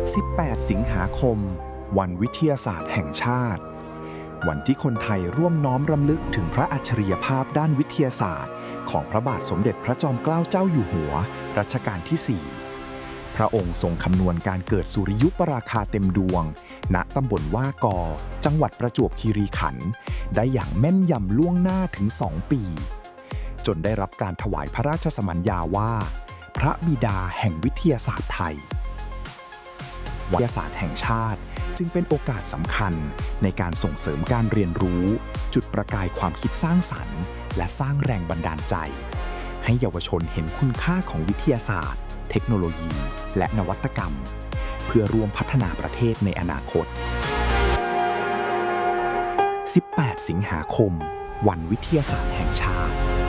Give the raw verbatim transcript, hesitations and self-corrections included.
สิบแปด สิงหาคม วันวิทยาศาสตร์แห่งชาติ วันที่คนไทยร่วมน้อมรำลึกถึงพระอัจฉริยภาพด้านวิทยาศาสตร์ของพระบาทสมเด็จพระจอมเกล้าเจ้าอยู่หัวรัชกาลที่ สี่ พระองค์ทรงคำนวณการเกิดสุริยุปราคาเต็มดวง ณ ตำบลว่ากอ จังหวัดประจวบคีรีขันธ์ได้อย่างแม่นยำล่วงหน้าถึง สอง ปี จนได้รับการถวายพระราชสมัญญาว่า พระบิดาแห่งวิทยาศาสตร์ไทย วิทยาศาสตร์แห่งชาติจึงเป็นโอกาสสำคัญในการส่งเสริมการเรียนรู้ จุดประกายความคิดสร้างสรรค์ และสร้างแรงบันดาลใจ ให้เยาวชนเห็นคุณค่าของวิทยาศาสตร์ เทคโนโลยี และนวัตกรรม เพื่อร่วมพัฒนาประเทศในอนาคต สิบแปด สิงหาคม วันวิทยาศาสตร์แห่งชาติ